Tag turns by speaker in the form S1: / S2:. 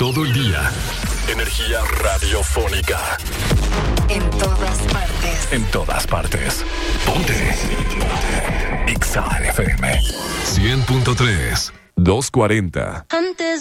S1: todo el día. Energía radiofónica.
S2: En todas partes.
S1: En todas partes. Ponte. Exa FM 100.3 240.
S2: Antes